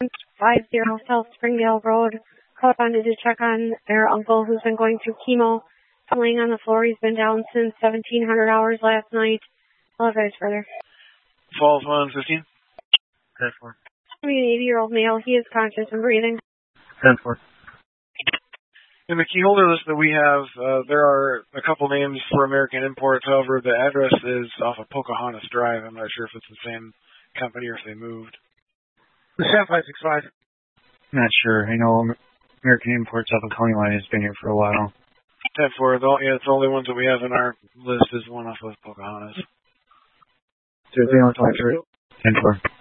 50 South Springdale Road. Called on to check on their uncle who's been going through chemo. Laying on the floor. He's been down since 1700 hours last night. I'll advise further. Falls 115. 10-4. An 80-year-old male. He is conscious and breathing. 10-4. In the key holder list that we have, there are a couple names for American imports. However, the address is off of Pocahontas Drive. I'm not sure if it's the same company or if they moved. The Chef 565. Not sure. I know American Imports off of County Line has been here for a while. 10-4. It's the only ones that we have in our list is one off of Pocahontas. 0-23. 10-4.